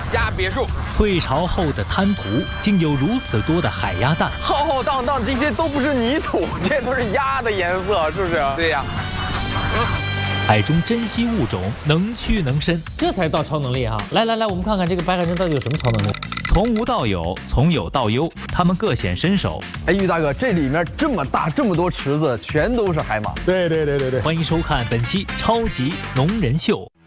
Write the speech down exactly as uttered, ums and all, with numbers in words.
鸭别墅。 退潮后的滩涂竟有如此多的海鸭蛋， 浩浩荡荡，这些都不是泥土，这都是鸭的颜色，是不是？对呀。 海中珍稀物种能屈能伸， 这才到超能力哈！来来来，我们看看这个白海参到底有什么超能力。 从无到有，从有到优，他们各显身手。 哎，于大哥，这里面这么大这么多池子，全都是海马。 对对对对对。 欢迎收看本期超级农人秀。